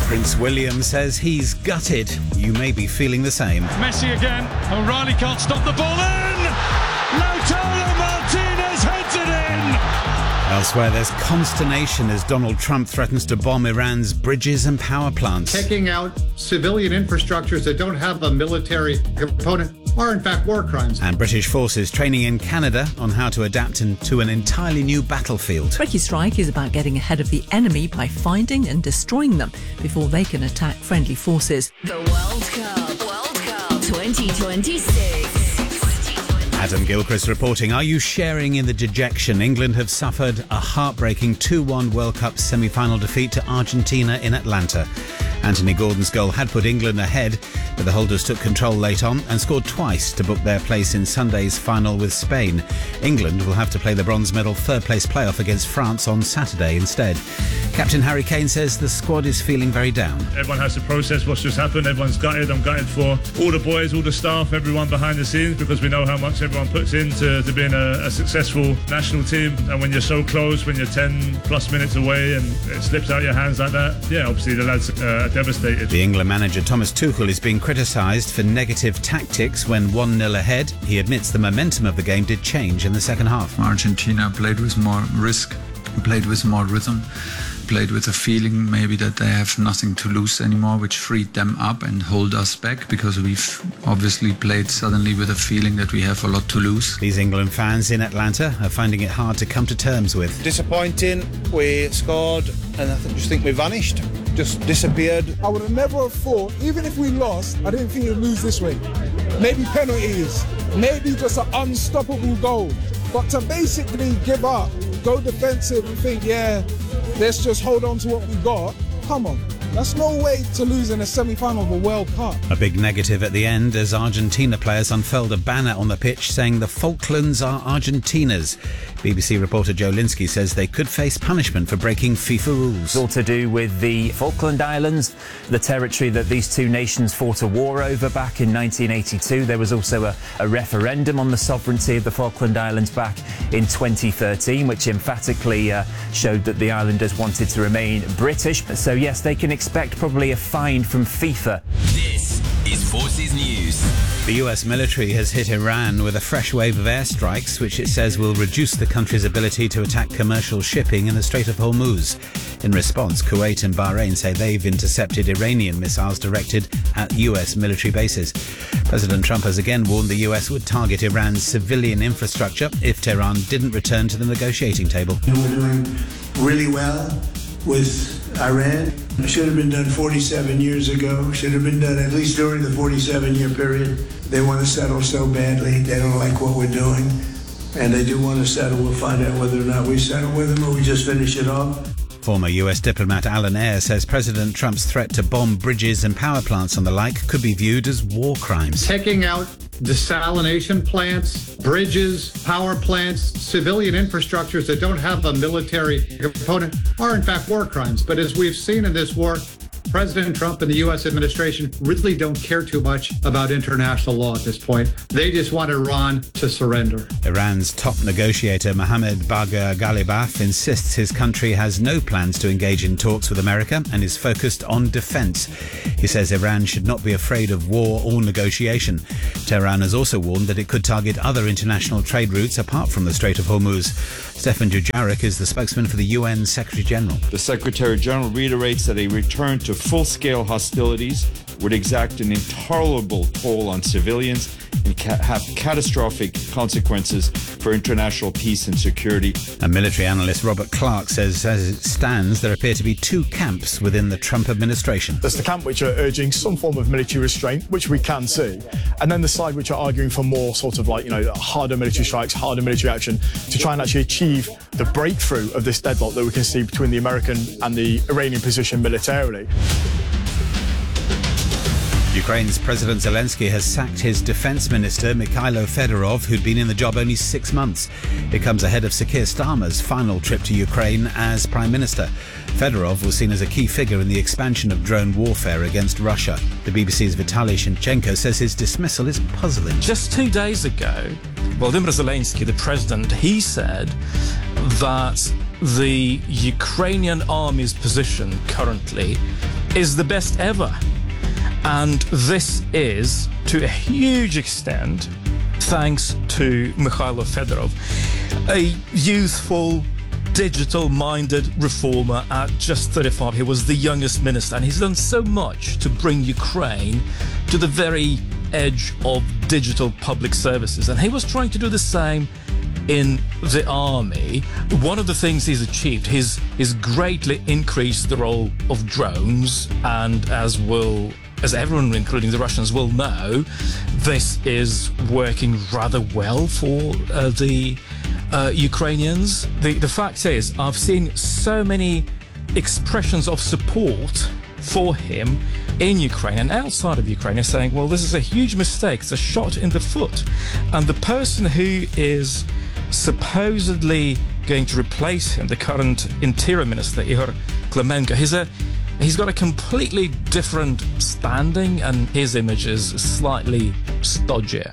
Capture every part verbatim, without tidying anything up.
Prince William says he's gutted. You may be feeling the same. Messi again. O'Reilly can't stop the ball in. Lautaro Martinez heads it in. Elsewhere, there's consternation as Donald Trump threatens to bomb Iran's bridges and power plants. Taking out civilian infrastructures that don't have a military component are in fact war crimes. And British forces training in Canada on how to adapt into an entirely new battlefield. Tricky Strike is about getting ahead of the enemy by finding and destroying them before they can attack friendly forces. The World Cup, World Cup twenty twenty-six. Adam Gilchrist reporting. Are you sharing in the dejection? England have suffered a heartbreaking two one World Cup semi-final defeat to Argentina in Atlanta. Anthony Gordon's goal had put England ahead, but the holders took control late on and scored twice to book their place in Sunday's final with Spain. England will have to play the bronze medal third-place playoff against France on Saturday instead. Captain Harry Kane says the squad is feeling very down. Everyone has to process what's just happened. Everyone's gutted. I'm gutted for all the boys, all the staff, everyone behind the scenes, because we know how much everyone puts into to being a, a successful national team. And when you're so close, when you're ten plus minutes away and it slips out your hands like that, yeah, obviously the lads uh, are devastated. The England manager Thomas Tuchel is being criticised for negative tactics when one nil ahead. He admits the momentum of the game did change in the second half. Argentina played with more risk, played with more rhythm, played with a feeling maybe that they have nothing to lose anymore, which freed them up and hold us back, because we've obviously played suddenly with a feeling that we have a lot to lose. These England fans in Atlanta are finding it hard to come to terms with. Disappointing. We scored and I just think we vanished, just disappeared. I would have never have thought, even if we lost, I didn't think we'd lose this way. Maybe penalties, maybe just an unstoppable goal. But to basically give up, go defensive and think, yeah, let's just hold on to what we got. Come on. That's no way to lose in a semi-final of a World Cup. A big negative at the end as Argentina players unfurled a banner on the pitch saying the Falklands are Argentina's. B B C reporter Joe Linsky says they could face punishment for breaking FIFA rules. It's all to do with the Falkland Islands, the territory that these two nations fought a war over back in nineteen eighty-two. There was also a, a referendum on the sovereignty of the Falkland Islands back in twenty thirteen, which emphatically uh, showed that the islanders wanted to remain British. So yes, they can expect probably a fine from FIFA. This is Forces News. The U S military has hit Iran with a fresh wave of airstrikes, which it says will reduce the country's ability to attack commercial shipping in the Strait of Hormuz. In response, Kuwait and Bahrain say they've intercepted Iranian missiles directed at U S military bases. President Trump has again warned the U S would target Iran's civilian infrastructure if Tehran didn't return to the negotiating table. We're doing really well with Iran. It should have been done forty-seven years ago. Should have been done at least during the forty-seven year period. They want to settle so badly. They don't like what we're doing. And they do want to settle. We'll find out whether or not we settle with them or we just finish it off. Former U S diplomat Alan Ayre says President Trump's threat to bomb bridges and power plants and the like could be viewed as war crimes. Taking out desalination plants, bridges, power plants, civilian infrastructures that don't have a military component are in fact war crimes. But as we've seen in this war, President Trump and the U S administration really don't care too much about international law at this point. They just want Iran to surrender. Iran's top negotiator Mohammad Bagher Ghalibaf insists his country has no plans to engage in talks with America and is focused on defense. He says Iran should not be afraid of war or negotiation. Tehran has also warned that it could target other international trade routes apart from the Strait of Hormuz. Stefan Dujarric is the spokesman for the U N Secretary General. The Secretary General reiterates that a return to full-scale hostilities would exact an intolerable toll on civilians and ca- have catastrophic consequences for international peace and security. And military analyst Robert Clark says as it stands, there appear to be two camps within the Trump administration. There's the camp which are urging some form of military restraint, which we can see, and then the side which are arguing for more sort of like, you know, harder military strikes, harder military action to try and actually achieve the breakthrough of this deadlock that we can see between the American and the Iranian position militarily. Ukraine's President Zelensky has sacked his defense minister, Mikhailo Fedorov, who'd been in the job only six months. It comes ahead of Sir Keir Starmer's final trip to Ukraine as Prime Minister. Fedorov was seen as a key figure in the expansion of drone warfare against Russia. The B B C's Vitaly Shinchenko says his dismissal is puzzling. Just two days ago, Volodymyr Zelensky, the president, he said that the Ukrainian army's position currently is the best ever. And this is, to a huge extent, thanks to Mikhailo Fedorov, a youthful, digital-minded reformer at just thirty-five. He was the youngest minister, and he's done so much to bring Ukraine to the very edge of digital public services. And he was trying to do the same in the army. One of the things he's achieved, he's, he's greatly increased the role of drones, and as will as everyone, including the Russians, will know, this is working rather well for uh, the uh, Ukrainians. The, the fact is, I've seen so many expressions of support for him in Ukraine and outside of Ukraine, saying, well, this is a huge mistake, it's a shot in the foot. And the person who is supposedly going to replace him, the current interior minister, Ihor Klemenko, he's a He's got a completely different standing, and his image is slightly stodgier.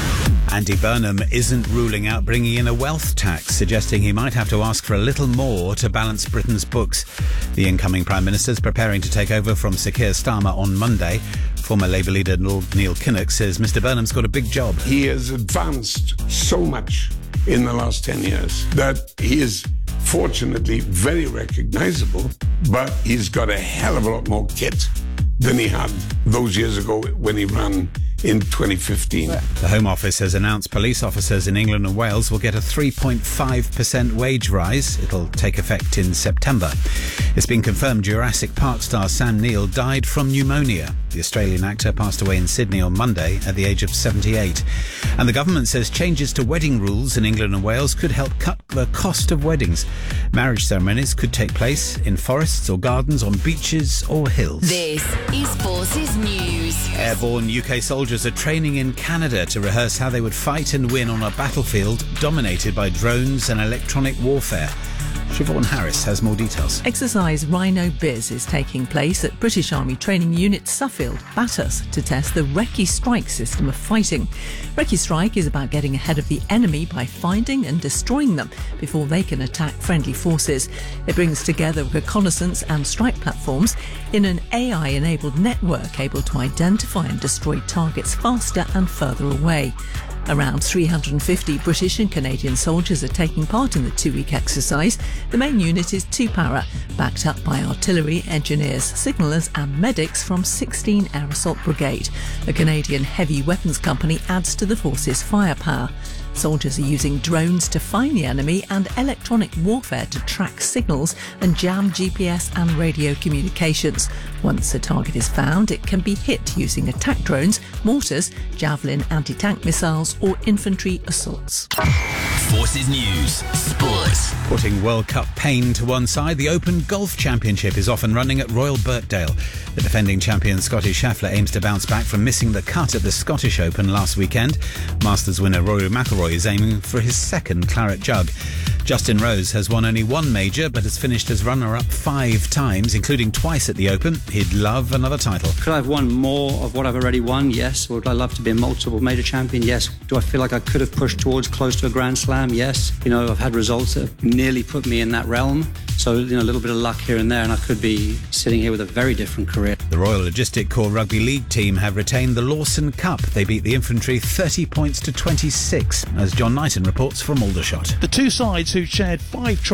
Andy Burnham isn't ruling out bringing in a wealth tax, suggesting he might have to ask for a little more to balance Britain's books. The incoming Prime Minister is preparing to take over from Sir Keir Starmer on Monday. Former Labour leader Neil Kinnock says Mr Burnham's got a big job. He has advanced so much in the last ten years that he is fortunately very recognisable, but he's got a hell of a lot more kit than he had those years ago when he ran in twenty fifteen. The Home Office has announced police officers in England and Wales will get a three point five percent wage rise. It'll take effect in September. It's been confirmed Jurassic Park star Sam Neill died from pneumonia. The Australian actor passed away in Sydney on Monday at the age of seventy-eight. And the government says changes to wedding rules in England and Wales could help cut the cost of weddings. Marriage ceremonies could take place in forests or gardens, on beaches or hills. This is Forces News. Airborne U K soldiers are training in Canada to rehearse how they would fight and win on a battlefield dominated by drones and electronic warfare. Siobhan Harris has more details. Exercise Rhino Biz is taking place at British Army Training Unit Suffield, Bathurst, to test the Recce Strike system of fighting. Recce Strike is about getting ahead of the enemy by finding and destroying them before they can attack friendly forces. It brings together reconnaissance and strike platforms in an A I-enabled network able to identify and destroy targets faster and further away. Around three hundred fifty British and Canadian soldiers are taking part in the two-week exercise. The main unit is two para, backed up by artillery, engineers, signallers and medics from sixteen Air Assault Brigade. A Canadian heavy weapons company adds to the force's firepower. Soldiers are using drones to find the enemy and electronic warfare to track signals and jam G P S and radio communications. Once a target is found, it can be hit using attack drones, mortars, Javelin anti-tank missiles or infantry assaults. Forces News Sports. Putting World Cup pain to one side, the Open Golf Championship is off and running at Royal Birkdale. The defending champion Scotty Scheffler aims to bounce back from missing the cut at the Scottish Open last weekend. Masters winner Rory McIlroy is aiming for his second claret jug. Justin Rose has won only one major but has finished as runner-up five times, including twice at the Open. He'd love another title. Could I have won more of what I've already won? Yes. Would I love to be a multiple major champion? Yes. Do I feel like I could have pushed towards close to a Grand Slam? Yes. You know, I've had results that have nearly put me in that realm. So, you know, a little bit of luck here and there, and I could be sitting here with a very different career. The Royal Logistic Corps Rugby League team have retained the Lawson Cup. They beat the Infantry thirty points to twenty-six, as John Knighton reports from Aldershot. The two sides, who shared five tries